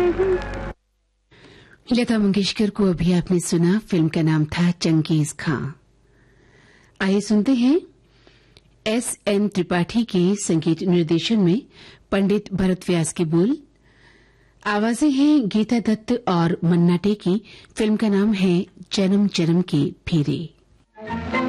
लता मंगेशकर को अभी आपने सुना, फिल्म का नाम था चंगेज खां। आइए सुनते हैं S.N. त्रिपाठी के संगीत निर्देशन में पंडित भरत व्यास के बोल। आवाजें हैं गीता दत्त और मन्ना डे की। फिल्म का नाम है जन्म जन्म के फेरे।